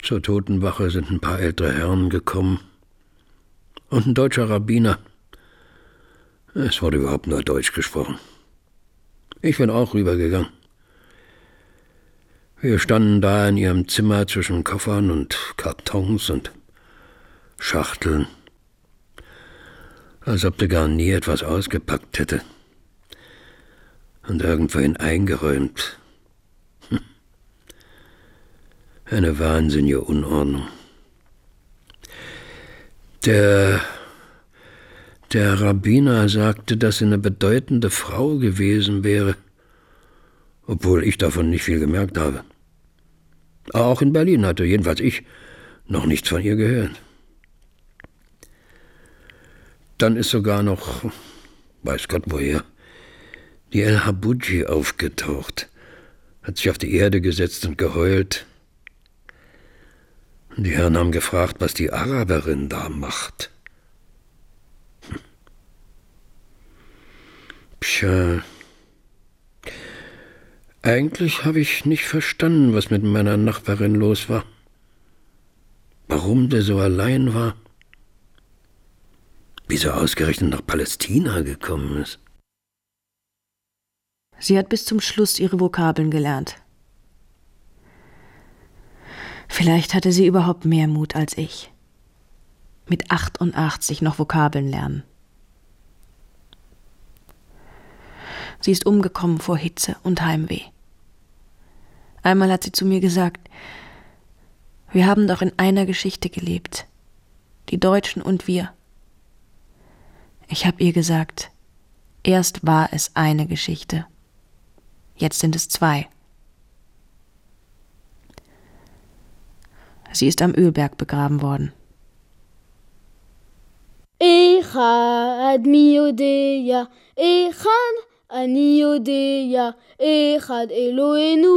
Zur Totenwache sind ein paar ältere Herren gekommen und ein deutscher Rabbiner. Es wurde überhaupt nur Deutsch gesprochen. Ich bin auch rübergegangen. Wir standen da in ihrem Zimmer zwischen Koffern und Kartons und Schachteln, als ob sie gar nie etwas ausgepackt hätte und irgendwohin eingeräumt. Eine wahnsinnige Unordnung. Der Rabbiner sagte, dass sie eine bedeutende Frau gewesen wäre, obwohl ich davon nicht viel gemerkt habe. Auch in Berlin hatte, jedenfalls ich, noch nichts von ihr gehört. Dann ist sogar noch, weiß Gott woher, die El Habudji aufgetaucht, hat sich auf die Erde gesetzt und geheult. Die Herren haben gefragt, was die Araberin da macht. Tja, eigentlich habe ich nicht verstanden, was mit meiner Nachbarin los war. Warum der so allein war. Wieso ausgerechnet nach Palästina gekommen ist. Sie hat bis zum Schluss ihre Vokabeln gelernt. Vielleicht hatte sie überhaupt mehr Mut als ich. Mit 88 noch Vokabeln lernen. Sie ist umgekommen vor Hitze und Heimweh. Einmal hat sie zu mir gesagt, wir haben doch in einer Geschichte gelebt, die Deutschen und wir. Ich habe ihr gesagt, erst war es eine Geschichte, jetzt sind es 2. Sie ist am Ölberg begraben worden. אחד מי יודע, אחד אני יודע, אחד אלוהינו